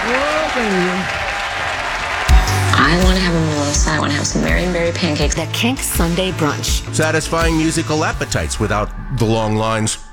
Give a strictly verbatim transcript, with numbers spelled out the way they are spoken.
Oh, baby. I want to have a mimosa. I want to have some Marionberry pancakes. The Kink Sunday Brunch. Satisfying musical appetites without the long lines.